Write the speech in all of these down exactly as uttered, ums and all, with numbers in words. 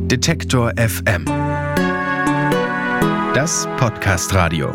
Detektor F M. Das Podcast-Radio.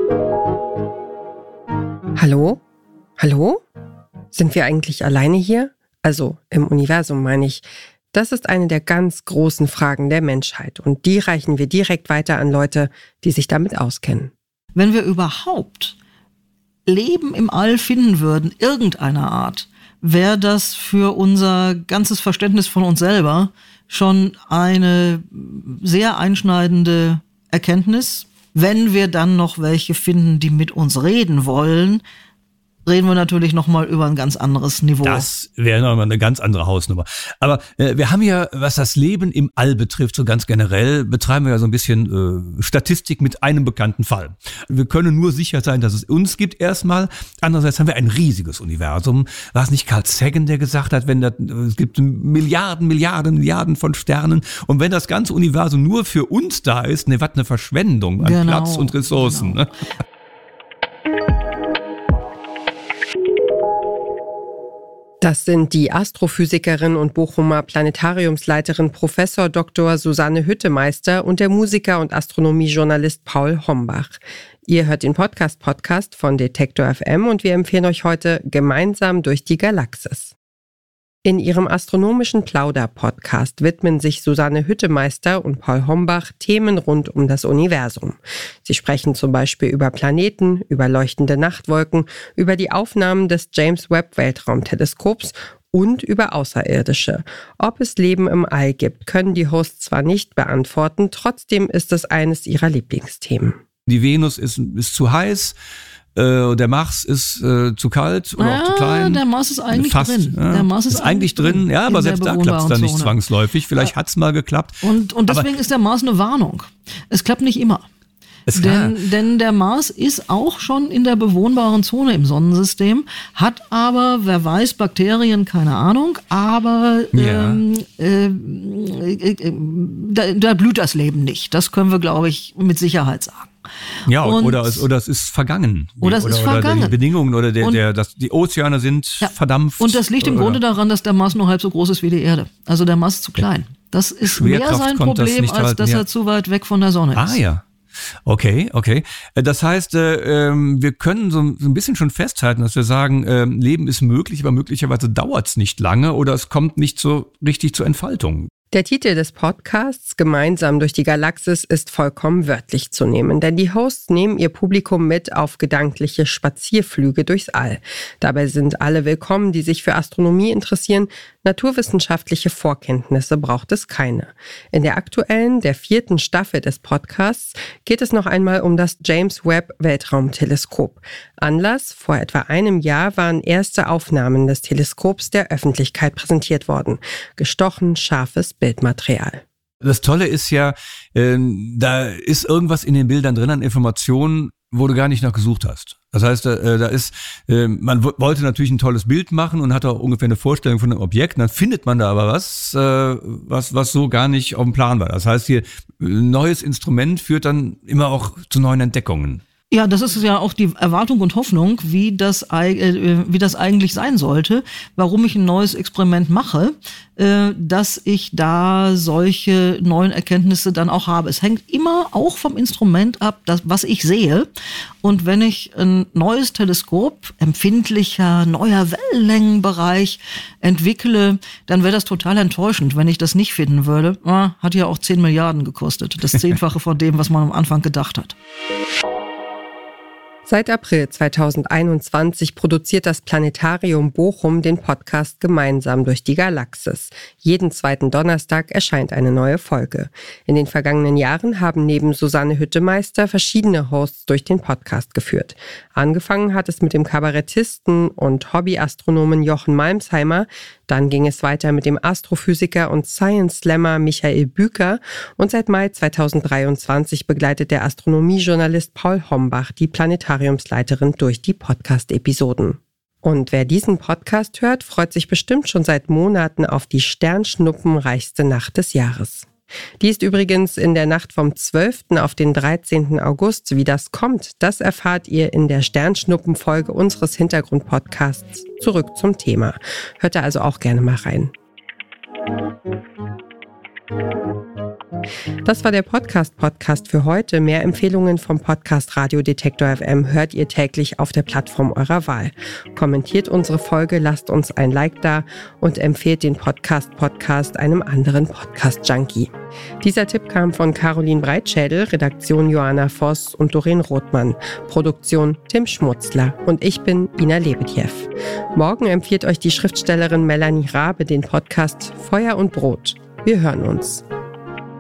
Hallo? Hallo? Sind wir eigentlich alleine hier? Also im Universum meine ich. Das ist eine der ganz großen Fragen der Menschheit und die reichen wir direkt weiter an Leute, die sich damit auskennen. Wenn wir überhaupt Leben im All finden würden, irgendeiner Art, wäre das für unser ganzes Verständnis von uns selber schon eine sehr einschneidende Erkenntnis. Wenn wir dann noch welche finden, die mit uns reden wollen, reden wir natürlich nochmal über ein ganz anderes Niveau. Das wäre nochmal eine ganz andere Hausnummer. Aber äh, wir haben ja, was das Leben im All betrifft, so ganz generell, betreiben wir ja so ein bisschen äh, Statistik mit einem bekannten Fall. Wir können nur sicher sein, dass es uns gibt erstmal. Andererseits haben wir ein riesiges Universum. War es nicht Carl Sagan, der gesagt hat, wenn das, es gibt Milliarden, Milliarden, Milliarden von Sternen und wenn das ganze Universum nur für uns da ist, ne, was eine Verschwendung an genau, Platz und Ressourcen. Genau. Ne? Das sind die Astrophysikerin und Bochumer Planetariumsleiterin Professor Doktor Susanne Hüttemeister und der Musiker und Astronomiejournalist Paul Hombach. Ihr hört den Podcast-Podcast von Detektor F M und wir empfehlen euch heute Gemeinsam durch die Galaxis. In ihrem astronomischen Plauder-Podcast widmen sich Susanne Hüttemeister und Paul Hombach Themen rund um das Universum. Sie sprechen zum Beispiel über Planeten, über leuchtende Nachtwolken, über die Aufnahmen des James-Webb-Weltraumteleskops und über Außerirdische. Ob es Leben im All gibt, können die Hosts zwar nicht beantworten, trotzdem ist es eines ihrer Lieblingsthemen. Die Venus ist, ist zu heiß. Der Mars ist äh, zu kalt oder ja, auch zu klein. Der Mars ist eigentlich Fast, drin. Ja, der Mars ist, ist eigentlich drin, ja, aber selbst da klappt es dann nicht zwangsläufig. Vielleicht ja. hat es mal geklappt. Und, und deswegen aber ist der Mars eine Warnung. Es klappt nicht immer. Es Denn, denn der Mars ist auch schon in der bewohnbaren Zone im Sonnensystem, hat aber, wer weiß, Bakterien, keine Ahnung, aber ja. ähm, äh, äh, äh, da, da blüht das Leben nicht. Das können wir, glaube ich, mit Sicherheit sagen. Ja, und, oder, es, oder es ist vergangen. Oder es oder, ist oder vergangen. Die Bedingungen oder der, und, der, das, die Ozeane sind ja, verdampft. Und das liegt im oder, Grunde daran, dass der Mars nur halb so groß ist wie die Erde. Also der Mars ist zu klein. Das ist mehr sein Problem, das als halten, dass ja. er zu weit weg von der Sonne ist. Ah ja. Okay, okay. Das heißt, äh, wir können so, so ein bisschen schon festhalten, dass wir sagen, äh, Leben ist möglich, aber möglicherweise dauert es nicht lange oder es kommt nicht so richtig zur Entfaltung. Der Titel des Podcasts Gemeinsam durch die Galaxis ist vollkommen wörtlich zu nehmen, denn die Hosts nehmen ihr Publikum mit auf gedankliche Spazierflüge durchs All. Dabei sind alle willkommen, die sich für Astronomie interessieren. Naturwissenschaftliche Vorkenntnisse braucht es keine. In der aktuellen, der vierten Staffel des Podcasts geht es noch einmal um das James-Webb-Weltraumteleskop. Anlass: vor etwa einem Jahr waren erste Aufnahmen des Teleskops der Öffentlichkeit präsentiert worden. Gestochen, scharfes Bildmaterial. Das Tolle ist ja, äh, da ist irgendwas in den Bildern drin an Informationen, wo du gar nicht nach gesucht hast. Das heißt, äh, da ist, äh, man w- wollte natürlich ein tolles Bild machen und hat auch ungefähr eine Vorstellung von einem Objekt. Dann findet man da aber was, äh, was, was so gar nicht auf dem Plan war. Das heißt, hier ein neues Instrument führt dann immer auch zu neuen Entdeckungen. Ja, das ist ja auch die Erwartung und Hoffnung, wie das, äh, wie das eigentlich sein sollte, warum ich ein neues Experiment mache, äh, dass ich da solche neuen Erkenntnisse dann auch habe. Es hängt immer auch vom Instrument ab, das, was ich sehe. Und wenn ich ein neues Teleskop, empfindlicher, neuer Wellenlängenbereich entwickle, dann wäre das total enttäuschend, wenn ich das nicht finden würde. Ah, hat ja auch zehn Milliarden gekostet. Das Zehnfache von dem, was man am Anfang gedacht hat. Seit April zweitausendeinundzwanzig produziert das Planetarium Bochum den Podcast Gemeinsam durch die Galaxis. Jeden zweiten Donnerstag erscheint eine neue Folge. In den vergangenen Jahren haben neben Susanne Hüttemeister verschiedene Hosts durch den Podcast geführt. Angefangen hat es mit dem Kabarettisten und Hobbyastronomen Jochen Malmsheimer, dann ging es weiter mit dem Astrophysiker und Science-Slammer Michael Büker und seit Mai zweitausenddreiundzwanzig begleitet der Astronomiejournalist Paul Hombach die Planetariumsleiterin durch die Podcast-Episoden. Und wer diesen Podcast hört, freut sich bestimmt schon seit Monaten auf die sternschnuppenreichste Nacht des Jahres. Die ist übrigens in der Nacht vom zwölften auf den dreizehnten August. Wie das kommt, das erfahrt ihr in der Sternschnuppen-Folge unseres Hintergrund-Podcasts Zurück zum Thema. Hört da also auch gerne mal rein. Das war der Podcast-Podcast für heute. Mehr Empfehlungen vom Podcast Radio Detektor F M hört ihr täglich auf der Plattform eurer Wahl. Kommentiert unsere Folge, lasst uns ein Like da und empfehlt den Podcast-Podcast einem anderen Podcast-Junkie. Dieser Tipp kam von Caroline Breitschädel, Redaktion Johanna Voss und Doreen Rothmann, Produktion Tim Schmutzler und ich bin Ina Lebetjew. Morgen empfiehlt euch die Schriftstellerin Melanie Rabe den Podcast Feuer und Brot. Wir hören uns.